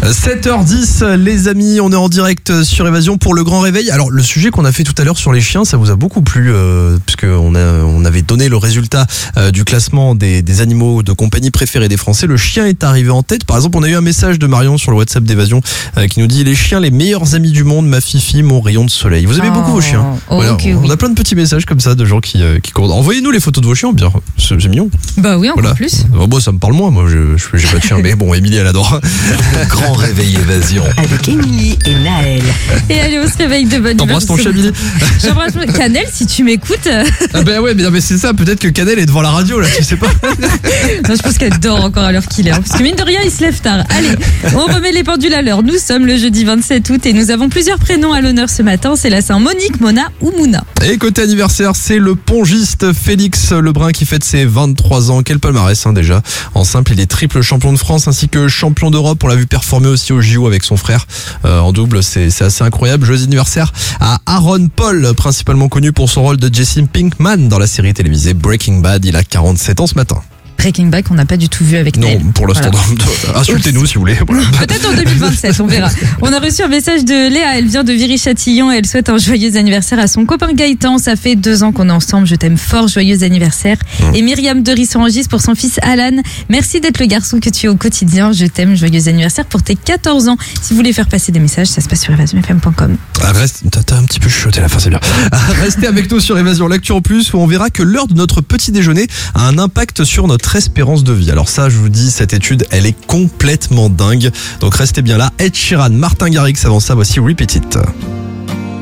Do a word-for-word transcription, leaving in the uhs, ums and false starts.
sept heures dix, les amis, on est en direct sur Évasion pour le grand réveil. Alors, le sujet qu'on a fait tout à l'heure sur les chiens, ça vous a beaucoup plu, euh, puisqu'on a, on avait donné le résultat euh, du classement des, des animaux de compagnie préférés des Français. Le chien est arrivé en tête. Par exemple, on a eu un message de Marion sur le WhatsApp d'Évasion euh, qui nous dit « Les chiens, les meilleurs amis du monde, ma fifi, mon rayon de soleil ». Vous aimez oh, beaucoup vos chiens oh, voilà, okay, on, oui. on a plein de petits messages comme ça de gens qui, euh, qui courent. Envoyez-nous les photos de vos chiens, bien, c'est, c'est mignon. Bah oui, encore voilà. plus. Bon, bon, ça me parle moins, moi, je, je, j'ai pas de chien, mais bon, Émilie, elle adore. Le grand réveil Évasion. Avec Émilie et Naël. Et allez, on se réveille de bonne humeur. T'embrasses ton chat, Émilie. J'embrasse Canel, si tu m'écoutes. Ah ben ouais, mais, non, mais c'est ça, peut-être que Canel est devant la radio, là, tu sais pas. Non, je pense qu'elle dort encore à l'heure qu'il est. Hein, parce que mine de rien, il se lève tard. Allez, on remet les pendules à l'heure. Nous sommes le jeudi vingt-sept août et nous avons plusieurs prénoms à l'honneur ce matin. C'est la Saint-Monique, Mona ou Mouna. Et côté anniversaire, c'est le pongiste Félix Lebrun qui fête ses vingt-trois ans. Quel palmarès, hein, déjà. En simple, il est triple champion de France ainsi que champion d'Europe. On l'a vu performer aussi au J O avec son frère. Euh, en double, c'est, c'est assez incroyable. Joyeux anniversaire à Aaron Paul, principalement connu pour son rôle de Jesse Pinkman dans la série télévisée Breaking Bad. Il a quarante-sept ans ce matin. Breaking Bad qu'on n'a pas du tout vu avec Non, Naël. pour l'instant, voilà. Insultez-nous si vous voulez. Voilà. Peut-être en deux mille vingt-sept, on verra. On a reçu un message de Léa, elle vient de Viry-Châtillon et elle souhaite un joyeux anniversaire à son copain Gaëtan. Ça fait deux ans qu'on est ensemble, je t'aime fort, joyeux anniversaire. Mmh. Et Myriam de Risson-Angis pour son fils Alan. Merci d'être le garçon que tu es au quotidien, je t'aime, joyeux anniversaire pour tes quatorze ans. Si vous voulez faire passer des messages, ça se passe sur évasion f m point com. Ah, reste, t'as, t'as un petit peu chuchoté à la fin, c'est bien. Restez avec nous sur Évasion, l'actu en plus, où on verra que l'heure de notre petit déjeuner a un impact sur notre espérance de vie. Alors ça, je vous dis, cette étude, elle est complètement dingue. Donc restez bien là. Ed Sheeran, Martin Garrix, avant ça, voici Repeat It.